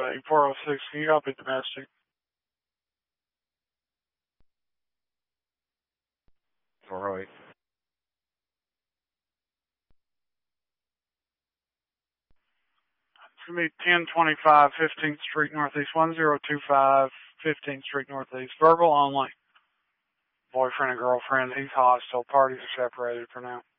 406. Can you help me domestic? Alright. It's going to be 1025 15th Street Northeast, 1025 15th Street Northeast. Verbal only. Boyfriend and girlfriend. He's hostile. Parties are separated for now.